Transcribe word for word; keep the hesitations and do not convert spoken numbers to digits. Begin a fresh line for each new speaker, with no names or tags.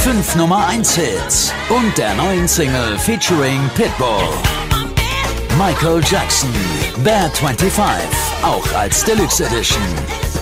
Fünf Nummer eins Hits und der neuen Single featuring Pitbull. Michael Jackson, Bad fünfundzwanzig, auch als Deluxe Edition.